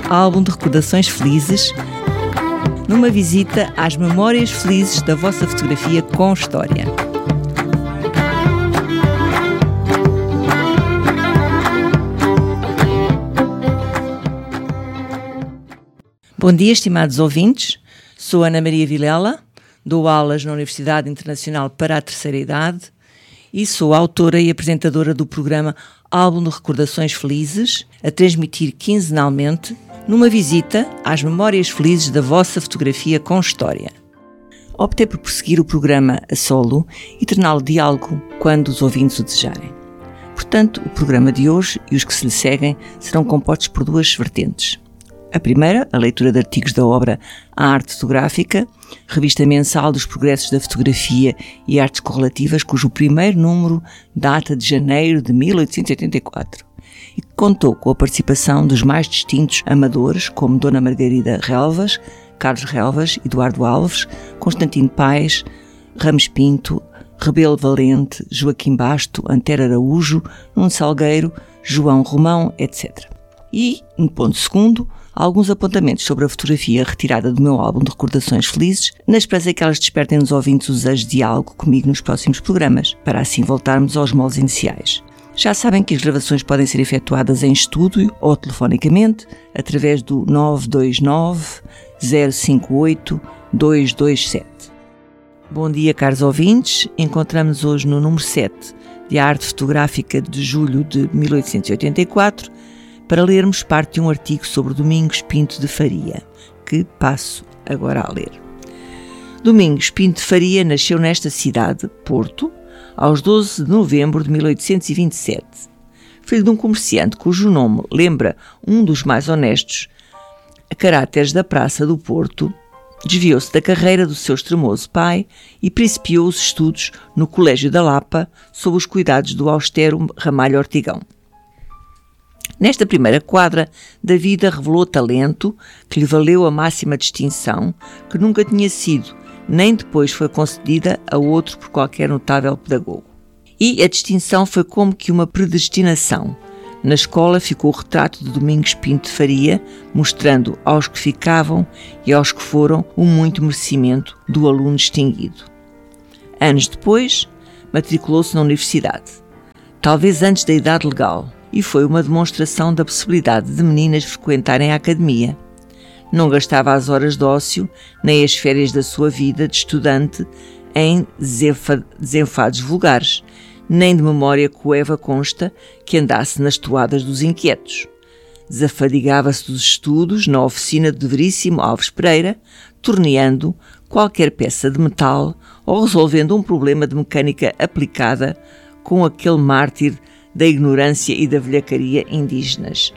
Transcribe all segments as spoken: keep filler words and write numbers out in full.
álbum de recordações felizes, numa visita às memórias felizes da vossa fotografia com história. Bom dia, estimados ouvintes. Sou Ana Maria Vilela, dou aulas na Universidade Internacional para a Terceira Idade e sou autora e apresentadora do programa Álbum de Recordações Felizes, a transmitir quinzenalmente numa visita às memórias felizes da vossa fotografia com história. Optei por prosseguir o programa a solo e torná-lo diálogo quando os ouvintes o desejarem. Portanto, o programa de hoje e os que se lhe seguem serão compostos por duas vertentes. A primeira, a leitura de artigos da obra A Arte Fotográfica, revista mensal dos progressos da fotografia e artes correlativas, cujo primeiro número data de janeiro de mil oitocentos e oitenta e quatro e que contou com a participação dos mais distintos amadores, como Dona Margarida Relvas, Carlos Relvas, Eduardo Alves, Constantino Paes, Ramos Pinto, Rebelo Valente, Joaquim Basto, Antero Araújo, Nuno Salgueiro, João Romão, etcétera. E, no ponto segundo, alguns apontamentos sobre a fotografia retirada do meu álbum de recordações felizes, na esperança que elas despertem nos ouvintes os desejos de diálogo comigo nos próximos programas, para assim voltarmos aos moldes iniciais. Já sabem que as gravações podem ser efetuadas em estúdio ou telefonicamente, através do nove dois nove, zero cinco oito, dois dois sete. Bom dia, caros ouvintes. Encontramos hoje no número sete de A Arte Fotográfica de julho de mil oitocentos e oitenta e quatro, para lermos parte de um artigo sobre Domingos Pinto de Faria, que passo agora a ler. Domingos Pinto de Faria nasceu nesta cidade, Porto, aos doze de novembro de mil oitocentos e vinte e sete. Filho de um comerciante cujo nome lembra um dos mais honestos a caráteres da Praça do Porto, desviou-se da carreira do seu extremoso pai e principiou os estudos no Colégio da Lapa, sob os cuidados do austero Ramalho Ortigão. Nesta primeira quadra da vida revelou talento que lhe valeu a máxima distinção, que nunca tinha sido, nem depois foi concedida a outro por qualquer notável pedagogo. E a distinção foi como que uma predestinação. Na escola ficou o retrato de Domingos Pinto de Faria, mostrando aos que ficavam e aos que foram o muito merecimento do aluno distinguido. Anos depois, matriculou-se na universidade, talvez antes da idade legal, e foi uma demonstração da possibilidade de meninas frequentarem a academia. Não gastava as horas de ócio, nem as férias da sua vida de estudante em desenfados vulgares, nem de memória coeva consta que andasse nas toadas dos inquietos. Desafadigava-se dos estudos na oficina de Veríssimo Alves Pereira, torneando qualquer peça de metal ou resolvendo um problema de mecânica aplicada com aquele mártir da ignorância e da velhacaria indígenas.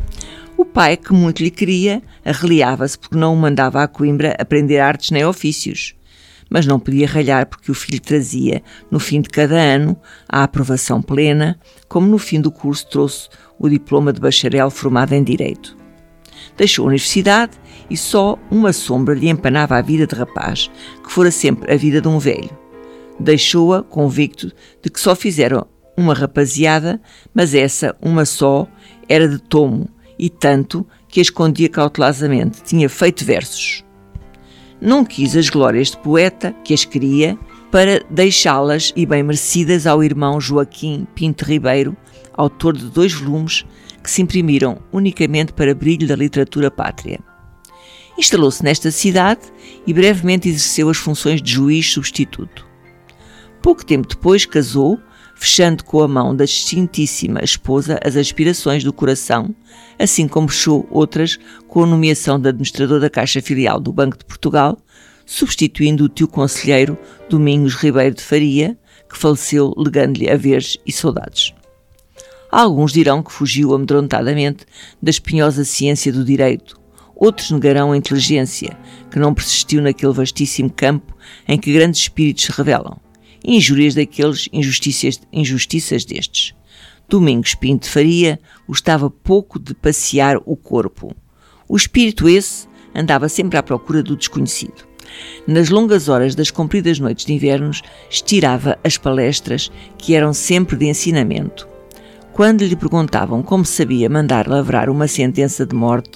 O pai, que muito lhe queria, arreliava-se porque não o mandava a Coimbra aprender artes nem ofícios. Mas não podia ralhar porque o filho trazia, no fim de cada ano, a aprovação plena, como no fim do curso trouxe o diploma de bacharel formado em Direito. Deixou a universidade e só uma sombra lhe empanava a vida de rapaz, que fora sempre a vida de um velho. Deixou-a convicto de que só fizeram uma rapaziada, mas essa, uma só, era de tomo, e tanto que a escondia cautelosamente, tinha feito versos. Não quis as glórias de poeta, que as queria, para deixá-las e bem merecidas ao irmão Joaquim Pinto Ribeiro, autor de dois volumes que se imprimiram unicamente para brilho da literatura pátria. Instalou-se nesta cidade e brevemente exerceu as funções de juiz substituto. Pouco tempo depois casou, fechando com a mão da distintíssima esposa as aspirações do coração, assim como fechou outras com a nomeação de administrador da Caixa Filial do Banco de Portugal, substituindo o tio conselheiro Domingos Ribeiro de Faria, que faleceu legando-lhe haveres e saudades. Alguns dirão que fugiu amedrontadamente da espinhosa ciência do direito, outros negarão a inteligência, que não persistiu naquele vastíssimo campo em que grandes espíritos se revelam. Injúrias daqueles, injustiças, injustiças destes. Domingos Pinto de Faria gostava pouco de passear o corpo. O espírito esse andava sempre à procura do desconhecido. Nas longas horas das compridas noites de invernos, estirava as palestras, que eram sempre de ensinamento. Quando lhe perguntavam como sabia mandar lavrar uma sentença de morte,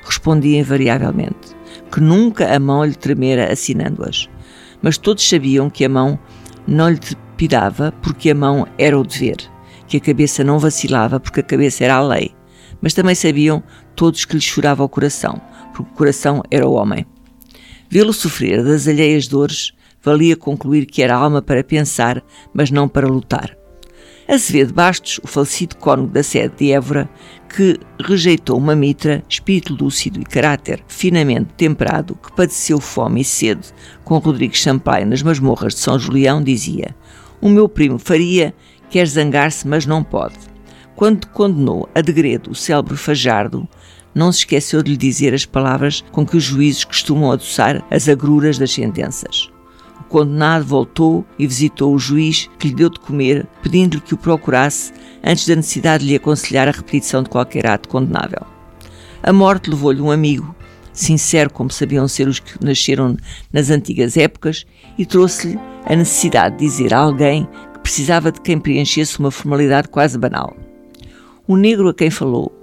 respondia invariavelmente que nunca a mão lhe tremera assinando-as, mas todos sabiam que a mão não lhe trepidava porque a mão era o dever, que a cabeça não vacilava porque a cabeça era a lei, mas também sabiam todos que lhe chorava o coração, porque o coração era o homem. Vê-lo sofrer das alheias dores valia concluir que era alma para pensar, mas não para lutar. Azevedo Bastos, o falecido cônego da sede de Évora, que rejeitou uma mitra, espírito lúcido e caráter finamente temperado, que padeceu fome e sede com Rodrigues Sampaio nas masmorras de São Julião, dizia: o meu primo Faria quer zangar-se, mas não pode. Quando condenou a degredo o célebre Fajardo, não se esqueceu de lhe dizer as palavras com que os juízes costumam adoçar as agruras das sentenças. O condenado voltou e visitou o juiz, que lhe deu de comer, pedindo-lhe que o procurasse antes da necessidade de lhe aconselhar a repetição de qualquer ato condenável. A morte levou-lhe um amigo, sincero como sabiam ser os que nasceram nas antigas épocas, e trouxe-lhe a necessidade de dizer a alguém que precisava de quem preenchesse uma formalidade quase banal. O negro a quem falou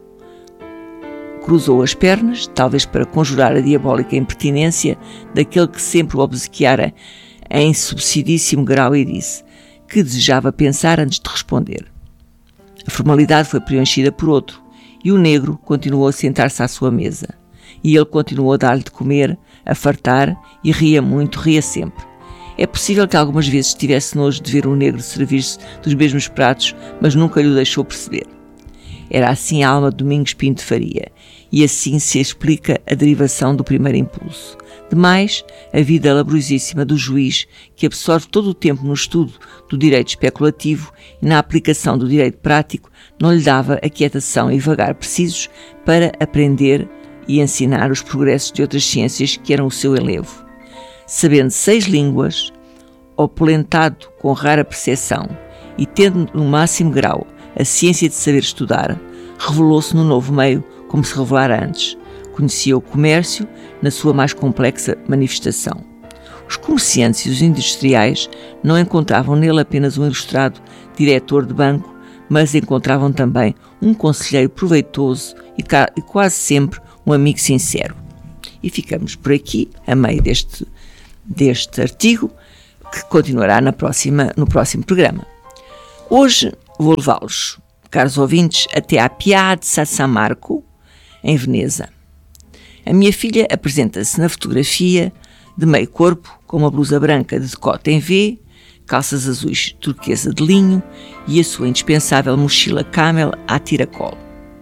cruzou as pernas, talvez para conjurar a diabólica impertinência daquele que sempre o obsequiara em subsidíssimo grau, e disse que desejava pensar antes de responder. A formalidade foi preenchida por outro, e o negro continuou a sentar-se à sua mesa. E ele continuou a dar-lhe de comer, a fartar, e ria muito, ria sempre. É possível que algumas vezes tivesse nojo de ver o negro servir-se dos mesmos pratos, mas nunca lhe o deixou perceber. Era assim a alma de Domingos Pinto Faria, e assim se explica a derivação do primeiro impulso. Demais, a vida laboriosíssima do juiz, que absorve todo o tempo no estudo do direito especulativo e na aplicação do direito prático, não lhe dava aquietação e vagar precisos para aprender e ensinar os progressos de outras ciências que eram o seu elevo. Sabendo seis línguas, opulentado com rara percepção e tendo no máximo grau a ciência de saber estudar, revelou-se no novo meio como se revelara antes. Conhecia o comércio na sua mais complexa manifestação. Os comerciantes e os industriais não encontravam nele apenas um ilustrado diretor de banco, mas encontravam também um conselheiro proveitoso e, ca- e quase sempre um amigo sincero. E ficamos por aqui, a meio deste, deste artigo, que continuará na próxima, no próximo programa. Hoje vou levá-los, caros ouvintes, até à Piazza San Marco, em Veneza. A minha filha apresenta-se na fotografia de meio corpo, com uma blusa branca de decote em V, calças azuis turquesa de linho e a sua indispensável mochila camel à tiracolo.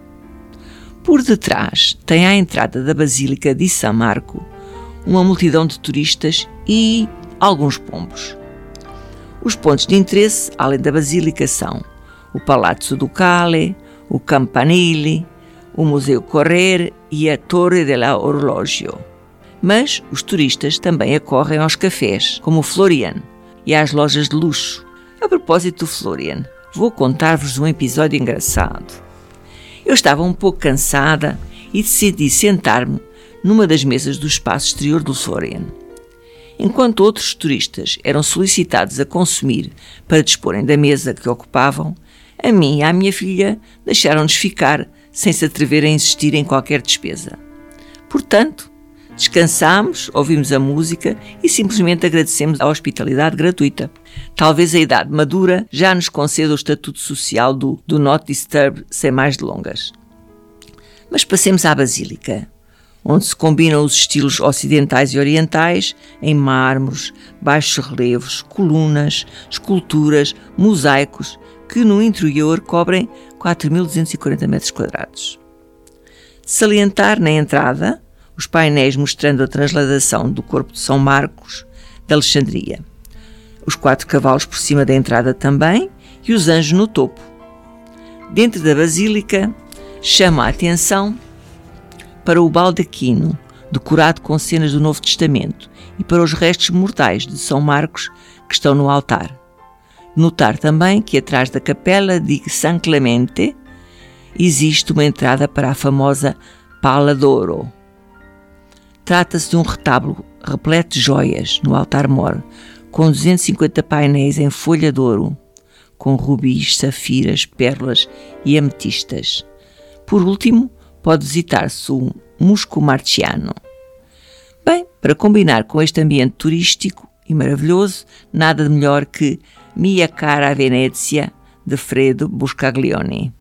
Por detrás tem à entrada da Basílica di San Marco uma multidão de turistas e alguns pombos. Os pontos de interesse, além da Basílica, são o Palazzo Ducale, o Campanile, o Museu Correr e a Torre dell'Orologio. Mas os turistas também acorrem aos cafés, como o Florian, e às lojas de luxo. A propósito do Florian, vou contar-vos um episódio engraçado. Eu estava um pouco cansada e decidi sentar-me numa das mesas do espaço exterior do Florian. Enquanto outros turistas eram solicitados a consumir para disporem da mesa que ocupavam, a mim e à minha filha deixaram-nos ficar sem se atrever a insistir em qualquer despesa. Portanto, descansámos, ouvimos a música e simplesmente agradecemos a hospitalidade gratuita. Talvez a idade madura já nos conceda o estatuto social do Do Not Disturb sem mais delongas. Mas passemos à Basílica, onde se combinam os estilos ocidentais e orientais em mármores, baixos relevos, colunas, esculturas, mosaicos, que no interior cobrem quatro mil duzentos e quarenta metros quadrados. De salientar na entrada os painéis mostrando a transladação do corpo de São Marcos de Alexandria, os quatro cavalos por cima da entrada também e os anjos no topo. Dentro da Basílica chama a atenção para o baldaquino, decorado com cenas do Novo Testamento, e para os restos mortais de São Marcos que estão no altar. Notar também que atrás da capela de San Clemente existe uma entrada para a famosa Pala d'Oro. Trata-se de um retábulo repleto de joias no altar-mor, com duzentos e cinquenta painéis em folha de ouro, com rubis, safiras, pérolas e ametistas. Por último, pode visitar-se um Muscomarciano. Bem, para combinar com este ambiente turístico e maravilhoso, nada de melhor que Mia Cara Venezia, de Fredo Buscaglione.